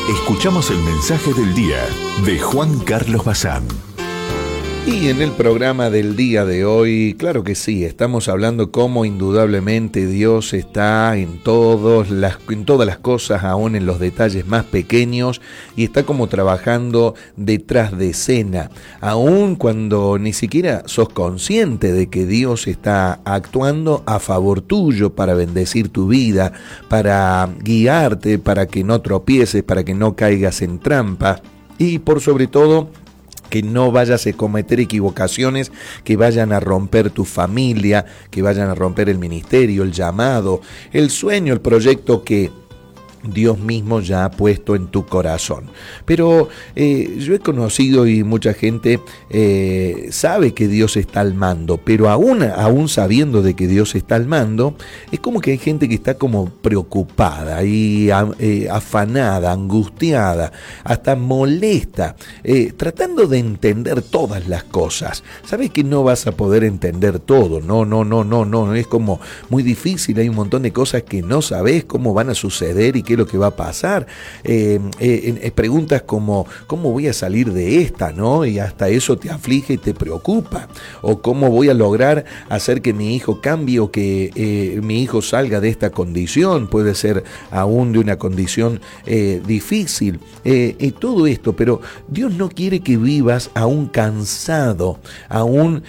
Escuchamos el mensaje del día de Juan Carlos Bazán. Y en el programa del día de hoy, claro que sí, estamos hablando cómo indudablemente Dios está en todas las cosas, aún en los detalles más pequeños, y está como trabajando detrás de escena, aún cuando ni siquiera sos consciente de que Dios está actuando a favor tuyo para bendecir tu vida, para guiarte, para que no tropieces, para que no caigas en trampa, y por sobre todo, que no vayas a cometer equivocaciones que vayan a romper tu familia, que vayan a romper el ministerio, el llamado, el sueño, el proyecto que Dios mismo ya ha puesto en tu corazón. Pero yo he conocido y mucha gente sabe que Dios está al mando, pero aún sabiendo de que Dios está al mando, es como que hay gente que está como preocupada y afanada, angustiada, hasta molesta, tratando de entender todas las cosas. Sabes que no vas a poder entender todo, no, es como muy difícil, hay un montón de cosas que no sabes cómo van a suceder y qué es lo que va a pasar. Preguntas como ¿cómo voy a salir de esta? ¿No? Y hasta eso te aflige y te preocupa. O ¿cómo voy a lograr hacer que mi hijo cambie o que mi hijo salga de esta condición? Puede ser aún de una condición difícil. Y todo esto, pero Dios no quiere que vivas aún cansado, aún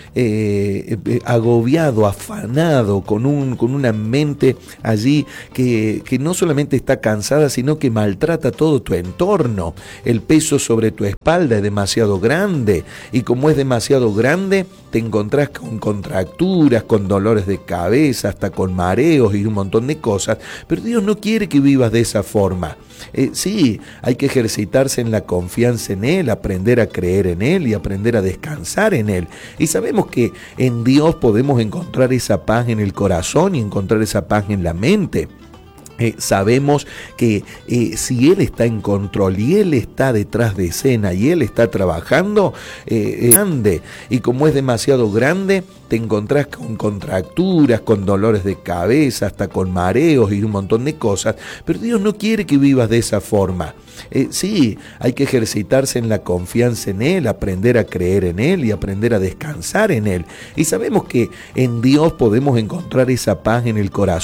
agobiado, afanado, con una mente allí que no solamente está cansada, sino que maltrata todo tu entorno. El peso sobre tu espalda es demasiado grande, y como es demasiado grande, te encontrás con contracturas, con dolores de cabeza, hasta con mareos y un montón de cosas. Pero Dios no quiere que vivas de esa forma. Sí, hay que ejercitarse en la confianza en Él, aprender a creer en Él y aprender a descansar en Él. Y sabemos que en Dios podemos encontrar esa paz en el corazón y encontrar esa paz en la mente. Sabemos que si Él está en control y Él está detrás de escena y Él está trabajando, grande, y como es demasiado grande, te encontrás con contracturas, con dolores de cabeza, hasta con mareos y un montón de cosas, pero Dios no quiere que vivas de esa forma. Sí, hay que ejercitarse en la confianza en Él, aprender a creer en Él y aprender a descansar en Él. Y sabemos que en Dios podemos encontrar esa paz en el corazón